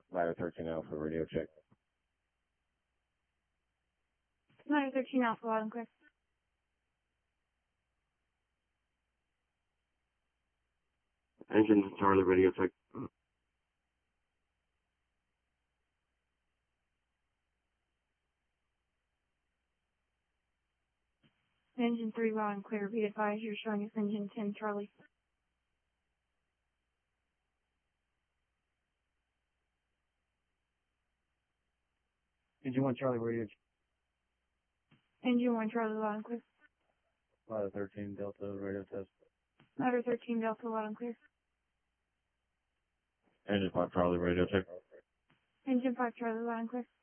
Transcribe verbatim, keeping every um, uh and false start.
Ladder thirteen Alpha, radio check. Ladder thirteen Alpha, loud and clear. Engine to Charlie, radio check. Engine three, loud and clear. Be advised you're showing us engine ten, Charlie. Engine one Charlie, radio check. Engine one, Charlie, loud and clear. Ladder thirteen Delta, radio test. Ladder thirteen Delta, loud and clear. Engine five Charlie, radio check. Engine five, Charlie, loud and clear.